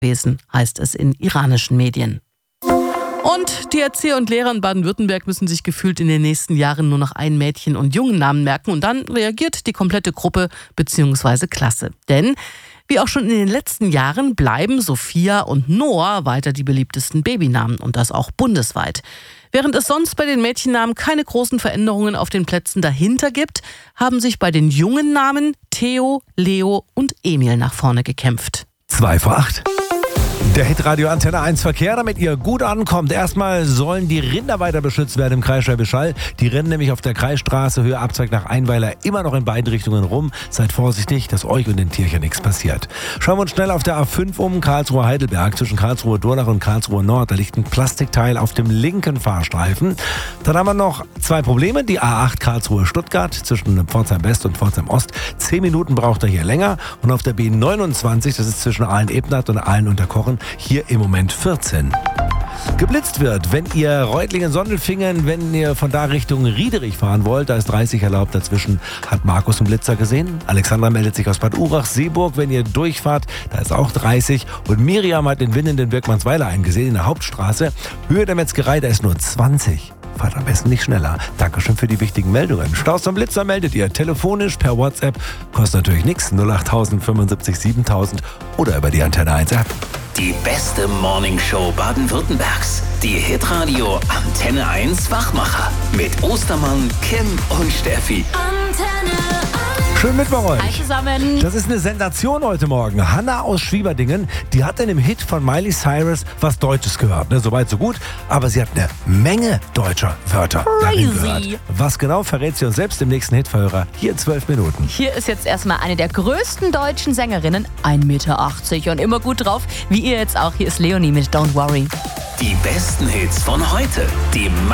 gewesen, heißt es in iranischen Medien. Und die Erzieher und Lehrer in Baden-Württemberg müssen sich gefühlt in den nächsten Jahren nur noch einen Mädchen- und Jungennamen merken und dann reagiert die komplette Gruppe bzw. Klasse. Denn wie auch schon in den letzten Jahren bleiben Sophia und Noah weiter die beliebtesten Babynamen und das auch bundesweit. Während es sonst bei den Mädchennamen keine großen Veränderungen auf den Plätzen dahinter gibt, haben sich bei den jungen Namen Theo, Leo und Emil nach vorne gekämpft. 2 vor 8. Der Hitradio Antenne 1 Verkehr, damit ihr gut ankommt. Erstmal sollen die Rinder weiter beschützt werden im Kreis Schwäbisch Hall. Die rennen nämlich auf der Kreisstraße Höhe Abzweig nach Einweiler immer noch in beiden Richtungen rum. Seid vorsichtig, dass euch und den Tierchen nichts passiert. Schauen wir uns schnell auf der A5 um, Karlsruhe-Heidelberg. Zwischen Karlsruhe-Dornach und Karlsruhe-Nord. Da liegt ein Plastikteil auf dem linken Fahrstreifen. Dann haben wir noch 2 Probleme. Die A8 Karlsruhe-Stuttgart zwischen Pforzheim-West und Pforzheim-Ost. 10 Minuten braucht er hier länger. Und auf der B29, das ist zwischen Aalen-Ebnath und Aalen-Unterkochen, hier im Moment 14. Geblitzt wird, wenn ihr Reutlingen-Sondelfingen, wenn ihr von da Richtung Riederich fahren wollt, da ist 30 erlaubt. Dazwischen hat Markus einen Blitzer gesehen. Alexandra meldet sich aus Bad Urach-Seeburg, wenn ihr durchfahrt, da ist auch 30. Und Miriam hat den windenden Birkmannsweiler eingesehen in der Hauptstraße. Höhe der Metzgerei, da ist nur 20. Fahrt am besten nicht schneller. Dankeschön für die wichtigen Meldungen. Staus am Blitzer meldet ihr telefonisch per WhatsApp. Kostet natürlich nichts. 08000 75 7000 oder über die Antenne 1 App. Die beste Morningshow Baden-Württembergs. Die Hitradio Antenne 1 Wachmacher. Mit Ostermann, Kim und Steffi. Antenne 1. Schönen Mittwoch euch. Hi zusammen. Das ist eine Sensation heute Morgen. Hanna aus Schwieberdingen, die hat in dem Hit von Miley Cyrus was Deutsches gehört. Ne? Soweit, so gut. Aber sie hat eine Menge deutscher Wörter darin gehört. Was genau, verrät sie uns selbst im nächsten Hitverhörer. Hier in 12 Minuten. Hier ist jetzt erstmal eine der größten deutschen Sängerinnen, 1,80 Meter und immer gut drauf, wie ihr jetzt auch. Hier ist Leonie mit Don't Worry. Die besten Hits von heute. Die